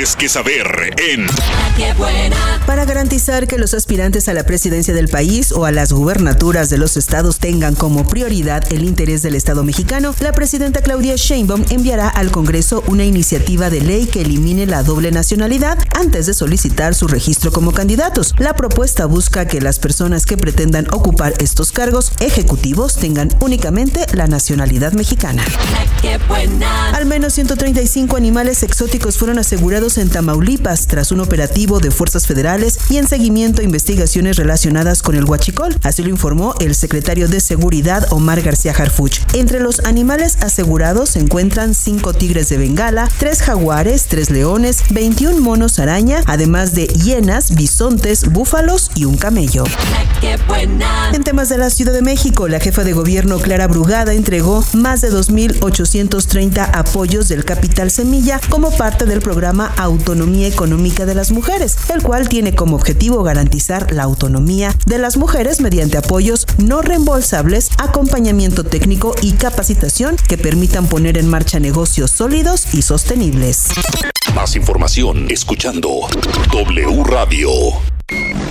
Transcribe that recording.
tienes que saber en Para garantizar que los aspirantes a la presidencia del país o a las gubernaturas de los estados tengan como prioridad el interés del Estado mexicano, la presidenta Claudia Sheinbaum enviará al Congreso una iniciativa de ley que elimine la doble nacionalidad antes de solicitar su registro como candidatos. La propuesta busca que las personas que pretendan ocupar estos cargos ejecutivos tengan únicamente la nacionalidad mexicana. Al menos 135 animales exóticos fueron asegurados en Tamaulipas tras un operativo de fuerzas federales y en seguimiento a investigaciones relacionadas con el huachicol. Así lo informó el secretario de Seguridad, Omar García Harfuch. Entre los animales asegurados se encuentran 5 tigres de Bengala, 3 jaguares, 3 leones, 21 monos araña, además de hienas, bisontes, búfalos y un camello. En temas de la Ciudad de México, la jefa de gobierno Clara Brugada entregó más de 2,830 apoyos del Capital Semilla como parte del programa Autonomía Económica de las Mujeres, el cual tiene como objetivo garantizar la autonomía de las mujeres mediante apoyos no reembolsables, acompañamiento técnico y capacitación que permitan poner en marcha negocios sólidos y sostenibles. Más información escuchando W Radio.